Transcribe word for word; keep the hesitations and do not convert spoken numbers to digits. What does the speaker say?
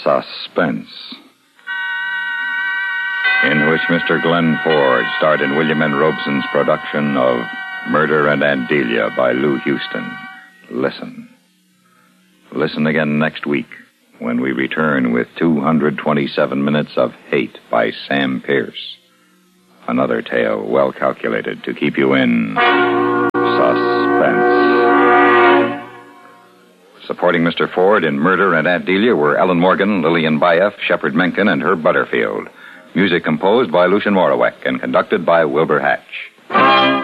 Suspense, in which Mister Glenn Ford starred in William N. Robeson's production of Murder and Aunt Delia by Lou Houston. Listen. Listen again next week when we return with two hundred twenty-seven minutes of Hate by Sam Pierce. Another tale well calculated to keep you in suspense. Supporting Mister Ford in Murder and Aunt Delia were Ellen Morgan, Lillian Bayef, Shepard Menken, and Herb Butterfield. Music composed by Lucien Morawek and conducted by Wilbur Hatch.